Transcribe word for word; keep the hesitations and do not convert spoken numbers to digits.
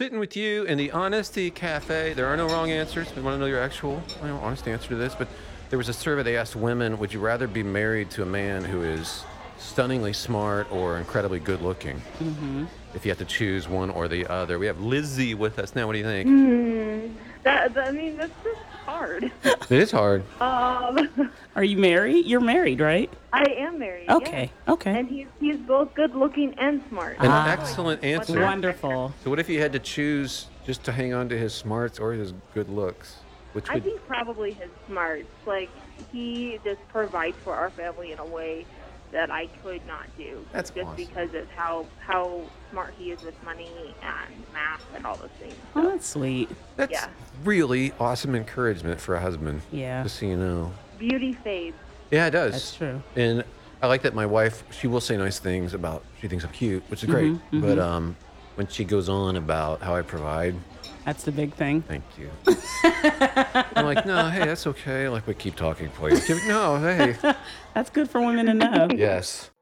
sitting with you in the Honesty Cafe. There are no wrong answers. We want to know your actual, you know, honest answer to this. But there was a survey. They asked women, would you rather be married to a man who is stunningly smart or incredibly good looking? Mhm. If you had to choose one or the other. We have Lizzie with us now. What do you think? Hmm. That, that I mean, that's just hard. It is hard. Um, Are you married? You're married, right? I am married. Yes. Okay. Okay. And he's he's both good looking and smart. An Ah. excellent answer. Wonderful. So what if you had to choose just to hang on to his smarts or his good looks? Which I would think probably his smarts. Like he just provides for our family in a way that I could not do. That's just awesome. because of how how smart he is with money and math and all those things. Oh, that's sweet. that's yeah. really awesome encouragement for a husband. Yeah. Just so you know. Beauty fades. Yeah, it does. That's true. And I like that my wife, she will say nice things about she thinks I'm cute, which is great. Mhm, But mhm. um when she goes on about how I provide, That's the big thing. thank you. I'm like, no, hey, that's okay. Like we keep talking, please. No, hey. That's good for women to know. Yes.